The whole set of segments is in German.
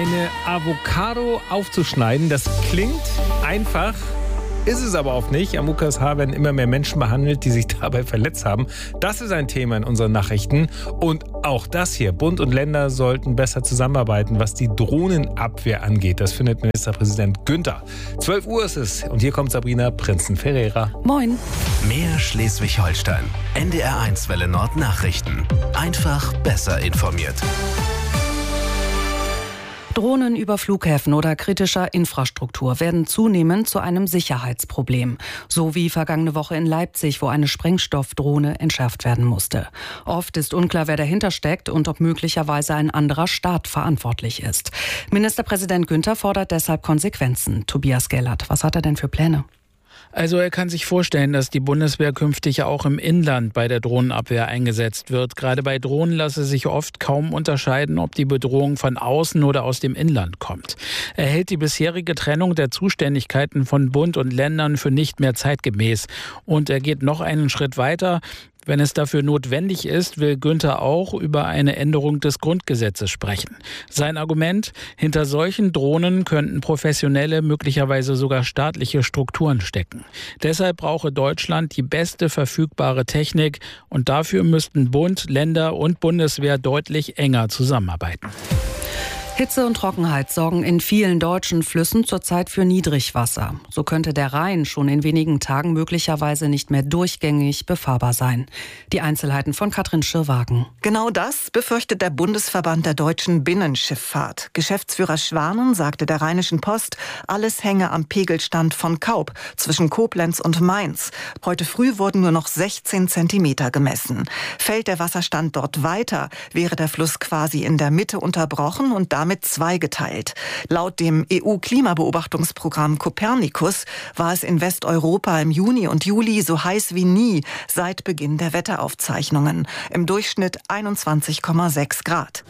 Eine Avocado aufzuschneiden, das klingt einfach, ist es aber oft nicht. Am UKSH werden immer mehr Menschen behandelt, die sich dabei verletzt haben. Das ist ein Thema in unseren Nachrichten. Und auch das hier. Bund und Länder sollten besser zusammenarbeiten, was die Drohnenabwehr angeht. Das findet Ministerpräsident Günther. 12 Uhr ist es. Und hier kommt Sabrina Prinzen-Ferreira. Moin. Mehr Schleswig-Holstein. NDR1 Welle Nord Nachrichten. Einfach besser informiert. Drohnen über Flughäfen oder kritischer Infrastruktur werden zunehmend zu einem Sicherheitsproblem. So wie vergangene Woche in Leipzig, wo eine Sprengstoffdrohne entschärft werden musste. Oft ist unklar, wer dahinter steckt und ob möglicherweise ein anderer Staat verantwortlich ist. Ministerpräsident Günther fordert deshalb Konsequenzen. Tobias Gellert, was hat er denn für Pläne? Also er kann sich vorstellen, dass die Bundeswehr künftig auch im Inland bei der Drohnenabwehr eingesetzt wird. Gerade bei Drohnen lasse sich oft kaum unterscheiden, ob die Bedrohung von außen oder aus dem Inland kommt. Er hält die bisherige Trennung der Zuständigkeiten von Bund und Ländern für nicht mehr zeitgemäß. Und er geht noch einen Schritt weiter. Wenn es dafür notwendig ist, will Günther auch über eine Änderung des Grundgesetzes sprechen. Sein Argument: Hinter solchen Drohnen könnten professionelle, möglicherweise sogar staatliche Strukturen stecken. Deshalb brauche Deutschland die beste verfügbare Technik und dafür müssten Bund, Länder und Bundeswehr deutlich enger zusammenarbeiten. Hitze und Trockenheit sorgen in vielen deutschen Flüssen zurzeit für Niedrigwasser. So könnte der Rhein schon in wenigen Tagen möglicherweise nicht mehr durchgängig befahrbar sein. Die Einzelheiten von Katrin Schirrwagen. Genau das befürchtet der Bundesverband der deutschen Binnenschifffahrt. Geschäftsführer Schwanen sagte der Rheinischen Post, alles hänge am Pegelstand von Kaub zwischen Koblenz und Mainz. Heute früh wurden nur noch 16 Zentimeter gemessen. Fällt der Wasserstand dort weiter, wäre der Fluss quasi in der Mitte unterbrochen und damit zweigeteilt. Laut dem EU-Klimabeobachtungsprogramm Copernicus war es in Westeuropa im Juni und Juli so heiß wie nie seit Beginn der Wetteraufzeichnungen. Im Durchschnitt 21,6 Grad.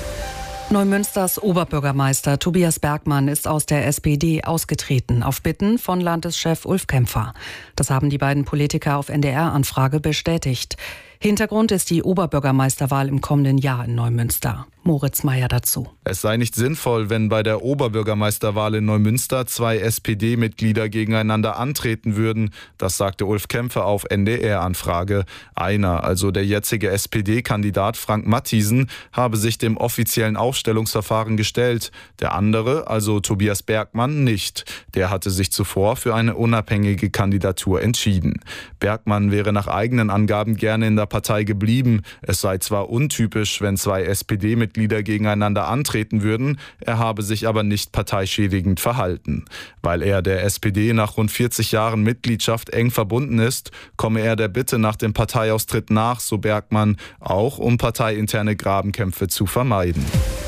Neumünsters Oberbürgermeister Tobias Bergmann ist aus der SPD ausgetreten, auf Bitten von Landeschef Ulf Kämpfer. Das haben die beiden Politiker auf NDR-Anfrage bestätigt. Hintergrund ist die Oberbürgermeisterwahl im kommenden Jahr in Neumünster. Moritz Meyer dazu. Es sei nicht sinnvoll, wenn bei der Oberbürgermeisterwahl in Neumünster 2 SPD-Mitglieder gegeneinander antreten würden. Das sagte Ulf Kämpfer auf NDR-Anfrage. Einer, also der jetzige SPD-Kandidat Frank Mathiesen, habe sich dem offiziellen Aufstellungsverfahren gestellt. Der andere, also Tobias Bergmann, nicht. Der hatte sich zuvor für eine unabhängige Kandidatur entschieden. Bergmann wäre nach eigenen Angaben gerne in der Partei geblieben. Es sei zwar untypisch, wenn 2 SPD-Mitglieder gegeneinander antreten würden, er habe sich aber nicht parteischädigend verhalten. Weil er der SPD nach rund 40 Jahren Mitgliedschaft eng verbunden ist, komme er der Bitte nach dem Parteiaustritt nach, so Bergmann, auch um parteiinterne Grabenkämpfe zu vermeiden.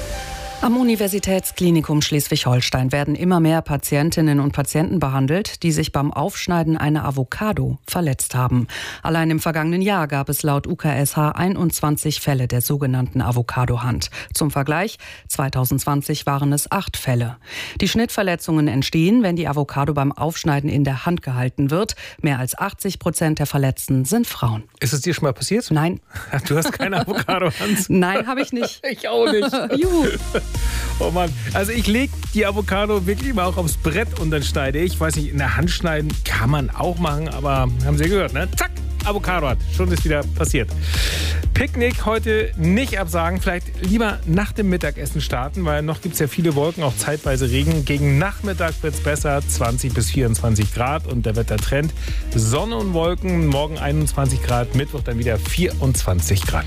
Am Universitätsklinikum Schleswig-Holstein werden immer mehr Patientinnen und Patienten behandelt, die sich beim Aufschneiden einer Avocado verletzt haben. Allein im vergangenen Jahr gab es laut UKSH 21 Fälle der sogenannten Avocado-Hand. Zum Vergleich, 2020 waren es 8 Fälle. Die Schnittverletzungen entstehen, wenn die Avocado beim Aufschneiden in der Hand gehalten wird. Mehr als 80% der Verletzten sind Frauen. Ist es dir schon mal passiert? Nein. Du hast keine Avocado-Hand? Nein, habe ich nicht. Ich auch nicht. Juhu. Oh Mann, also ich lege die Avocado wirklich mal auch aufs Brett und dann schneide ich. Weiß nicht, in der Hand schneiden kann man auch machen, aber haben Sie gehört, ne? Zack, Avocado hat. Schon ist wieder passiert. Picknick heute nicht absagen, vielleicht lieber nach dem Mittagessen starten, weil noch gibt es ja viele Wolken, auch zeitweise Regen. Gegen Nachmittag wird es besser, 20 bis 24 Grad und der Wettertrend Sonne und Wolken, morgen 21 Grad, Mittwoch dann wieder 24 Grad.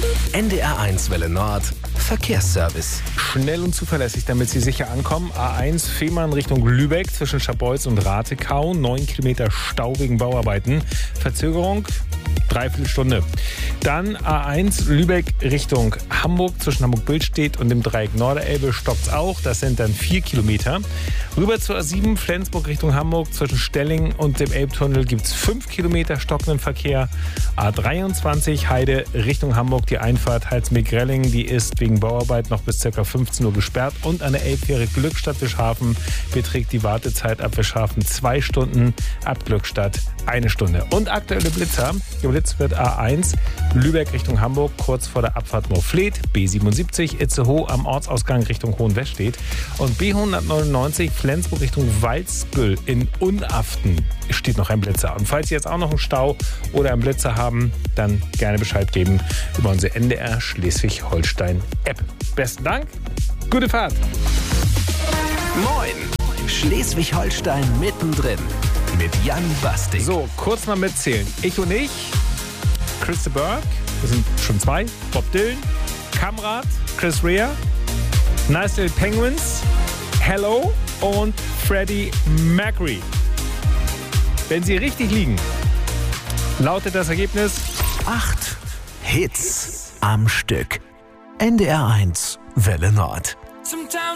NDR1 Welle Nord Verkehrsservice. Schnell und zuverlässig, damit Sie sicher ankommen. A1 Fehmarn Richtung Lübeck zwischen Scharbeutz und Ratekau. 9 Kilometer Stau wegen Bauarbeiten. Verzögerung 3/4 Stunde. Dann A1 Lübeck Richtung Hamburg zwischen Hamburg-Billstedt und dem Dreieck Norderelbe stockt's auch. Das sind dann 4 Kilometer. Rüber zur A7 Flensburg Richtung Hamburg zwischen Stelling und dem Elbtunnel gibt's 5 Kilometer stockenden Verkehr. A23 Heide Richtung Hamburg die Einfahrt Halsmeer-Grelling, die ist wegen wegen Bauarbeit noch bis ca. 15 Uhr gesperrt. Und an der Elbfähre Glückstadt-Wischhafen beträgt die Wartezeit ab Wischhafen 2 Stunden, ab Glückstadt 1 Stunde. Und aktuelle Blitzer. Geblitzt wird A1 Lübeck Richtung Hamburg, kurz vor der Abfahrt Moorfleet, B77 Itzehoe am Ortsausgang Richtung Hohenwestedt und B199 Flensburg Richtung Waldsgül in Unaften steht noch ein Blitzer. Und falls Sie jetzt auch noch einen Stau oder einen Blitzer haben, dann gerne Bescheid geben über unsere NDR Schleswig-Holstein-App. Besten Dank, gute Fahrt. Moin, Schleswig-Holstein mittendrin mit Jan Bastik. So, kurz mal mitzählen. Ich und ich, Chris de Burgh, wir sind schon 2, Bob Dylan, Kamrat, Chris Rea, Nice Little Penguins, Hello und Freddie Mercury. Wenn Sie richtig liegen, lautet das Ergebnis 8 Hits am Stück. NDR 1 Welle Nord.